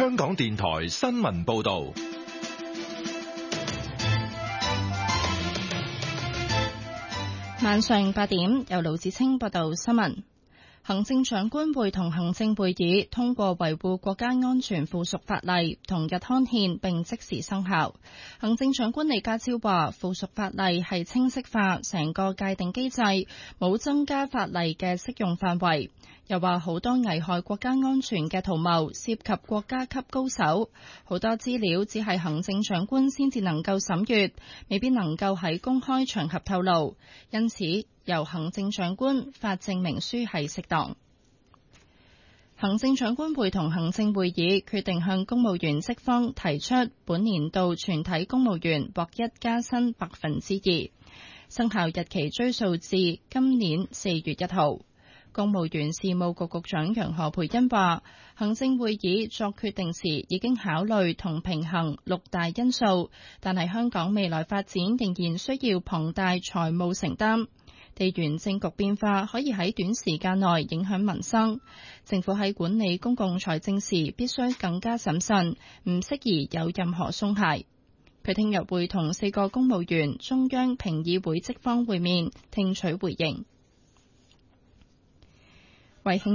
香港電台新聞報道。 晚上8點，由盧子清報道新聞。行政長官會同行政會議通過維護國家安全附屬法例，同日刊憲並即時生效。行政長官李家超話，附屬法例係清晰化成個界定機制，冇增加法例嘅適用範圍。又話好多危害國家安全嘅圖謀涉及國家級高手，好多資料只係行政長官先至能夠審閱，未必能夠喺公開場合透露，因此由行政長官發證明書係適當。行政長官會同行政會議決定向公務員職方提出本年度全體公務員獲一加薪2%，生效日期追溯至今年4月1號。公務員事務局局長楊何蓓茵話，行政會議作決定時已經考慮同平衡6大因素，但係香港未來發展仍然需要龐大財務承擔。地緣政局變化可以喺短時間內影響民生，政府喺管理公共財政時必須更加審慎，唔適宜有任何鬆懈。佢聽日會同4個公務員中央評議會職方會面，聽取回應。為慶